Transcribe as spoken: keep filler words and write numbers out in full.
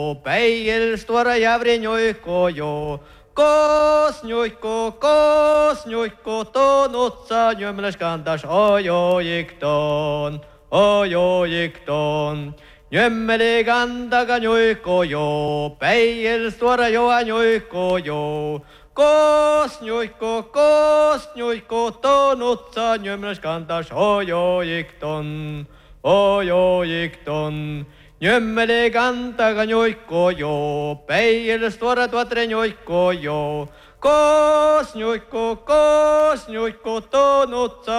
Päijel stvara jävrenjoiko jo. Kosnjoiko, kosnjoiko, ton otsa njömles kantas ojojikton, ojojikton. Njömmele kantaga njoiko jo, päijel stvara joa njoiko jo. Kosnjoiko, kosnjoiko, ton otsa njömles kantas ojojikton, ojojikton. Njömmele kantaga njoiko jo, päijel stvara tuatre njoiko jo. Kosnjoiko, kosnjoiko, ton otsa